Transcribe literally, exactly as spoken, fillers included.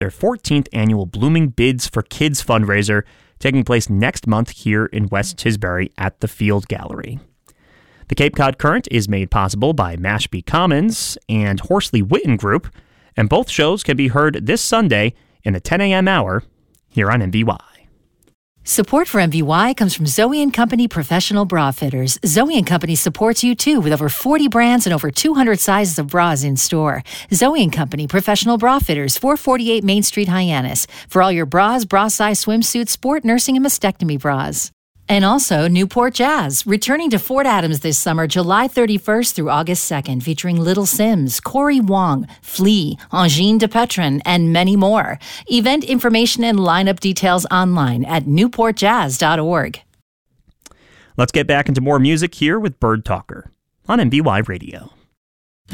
their fourteenth annual Blooming Bids for Kids fundraiser, taking place next month here in West Tisbury at the Field Gallery. The Cape Cod Current is made possible by Mashpee Commons and Horsley Witten Group, and both shows can be heard this Sunday in the ten a.m. hour here on M V Y. Support for M V Y comes from Zoe and Company Professional Bra Fitters. Zoe and Company supports you too with over forty brands and over two hundred sizes of bras in store. Zoe and Company Professional Bra Fitters, four forty-eight Main Street, Hyannis. For all your bras, bra size, swimsuits, sport, nursing, and mastectomy bras. And also Newport Jazz, returning to Fort Adams this summer, July thirty-first through August second, featuring Little Sims, Corey Wong, Flea, Angine de Petron, and many more. Event information and lineup details online at newport jazz dot org. Let's get back into more music here with Bird Talker on M V Y Radio.